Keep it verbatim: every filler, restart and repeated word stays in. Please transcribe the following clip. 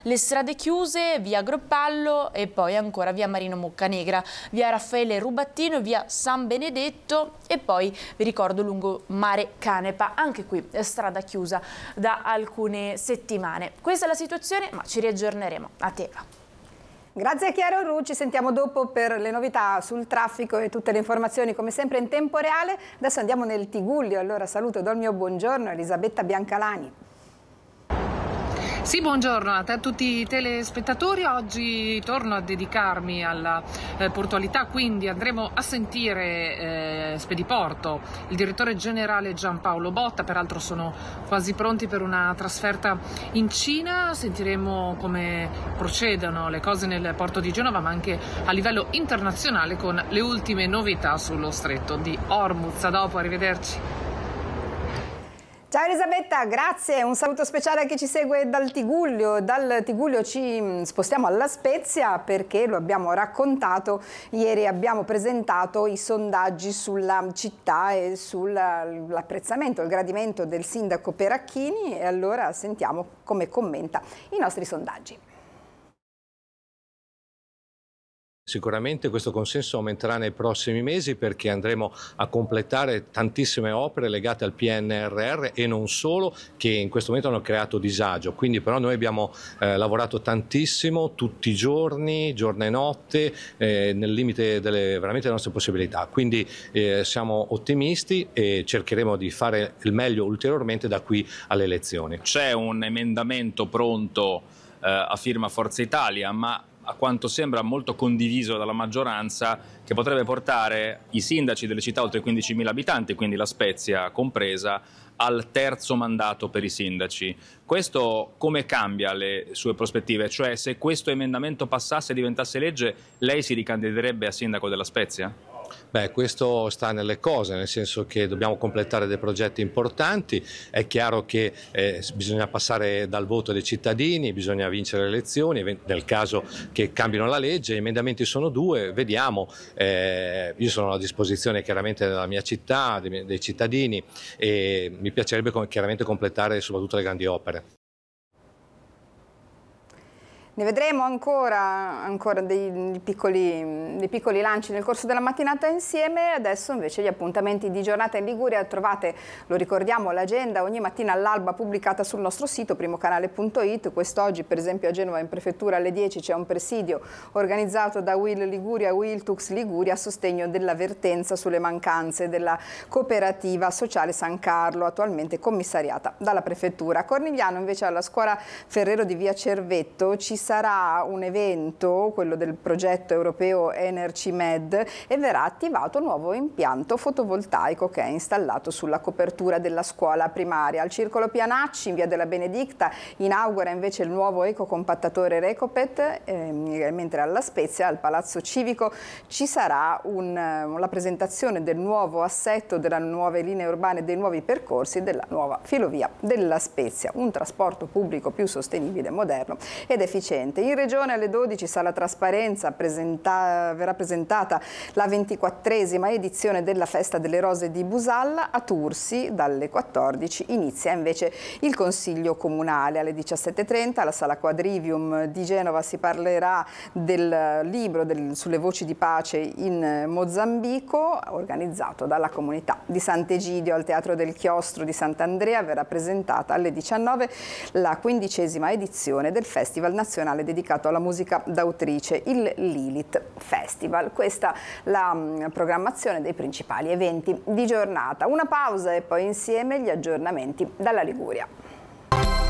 Le strade chiuse, via Groppallo e poi ancora via Marino Moccanegra, via Raffaele Rubattino, via San Benedetto e poi vi ricordo lungo Mare Canepa, anche qui strada chiusa da alcune settimane. Questa è la situazione, ma ci riaggiorneremo a Teva. Grazie a Chiara Orru, ci sentiamo dopo per le novità sul traffico e tutte le informazioni come sempre in tempo reale. Adesso andiamo nel Tigullio, allora saluto e do il mio buongiorno a Elisabetta Biancalani. Sì, buongiorno a te, a tutti i telespettatori. Oggi torno a dedicarmi alla eh, portualità, quindi andremo a sentire eh, Spediporto, il direttore generale Giampaolo Botta. Peraltro sono quasi pronti per una trasferta in Cina. Sentiremo come procedono le cose nel porto di Genova, ma anche a livello internazionale con le ultime novità sullo stretto di Hormuz. A dopo, arrivederci. Ciao Elisabetta, grazie, un saluto speciale a chi ci segue dal Tigullio. Dal Tigullio ci spostiamo alla Spezia perché lo abbiamo raccontato, ieri abbiamo presentato i sondaggi sulla città e sull'apprezzamento, il gradimento del sindaco Peracchini e allora sentiamo come commenta i nostri sondaggi. Sicuramente questo consenso aumenterà nei prossimi mesi perché andremo a completare tantissime opere legate al P N R R e non solo, che in questo momento hanno creato disagio. Quindi però noi abbiamo eh, lavorato tantissimo tutti i giorni, giorno e notte, eh, nel limite delle, veramente delle nostre possibilità. Quindi eh, siamo ottimisti e cercheremo di fare il meglio ulteriormente da qui alle elezioni. C'è un emendamento pronto eh, a firma Forza Italia, ma a quanto sembra molto condiviso dalla maggioranza, che potrebbe portare i sindaci delle città oltre quindicimila abitanti, quindi la Spezia compresa, al terzo mandato per i sindaci. Questo come cambia le sue prospettive? Cioè, se questo emendamento passasse e diventasse legge, lei si ricandiderebbe a sindaco della Spezia? Beh, questo sta nelle cose, nel senso che dobbiamo completare dei progetti importanti. È chiaro che eh, bisogna passare dal voto dei cittadini, bisogna vincere le elezioni, nel caso che cambino la legge. Gli emendamenti sono due, vediamo. Eh, io sono a disposizione chiaramente della mia città, dei, dei cittadini e mi piacerebbe chiaramente completare soprattutto le grandi opere. Ne vedremo ancora, ancora dei, piccoli, dei piccoli lanci nel corso della mattinata insieme. Adesso invece gli appuntamenti di giornata in Liguria trovate, lo ricordiamo, l'agenda ogni mattina all'alba pubblicata sul nostro sito primocanale punto it. Quest'oggi per esempio a Genova in prefettura alle dieci c'è un presidio organizzato da Will Liguria, Wiltux Liguria a sostegno della vertenza sulle mancanze della cooperativa sociale San Carlo, attualmente commissariata dalla prefettura. A Cornigliano invece alla scuola Ferrero di via Cervetto ci sarà un evento, quello del progetto europeo EnergyMed, e verrà attivato un nuovo impianto fotovoltaico che è installato sulla copertura della scuola primaria. Al Circolo Pianacci, in via della Benedicta, inaugura invece il nuovo ecocompattatore Recopet, eh, mentre alla Spezia, al Palazzo Civico, ci sarà un, la presentazione del nuovo assetto, delle nuove linee urbane, dei nuovi percorsi della nuova filovia della Spezia, un trasporto pubblico più sostenibile, moderno ed efficiente. In regione alle dodici sala trasparenza presenta, verrà presentata la ventiquattresima edizione della Festa delle Rose di Busalla. A Tursi dalle quattordici inizia invece il Consiglio Comunale. Alle diciassette e trenta alla sala Quadrivium di Genova si parlerà del libro del, sulle voci di pace in Mozambico, organizzato dalla comunità di Sant'Egidio. Al Teatro del Chiostro di Sant'Andrea verrà presentata alle diciannove la quindicesima edizione del Festival Nazionale dedicato alla musica d'autrice, il Lilith Festival. Questa la mh, programmazione dei principali eventi di giornata. Una pausa e poi insieme gli aggiornamenti dalla Liguria.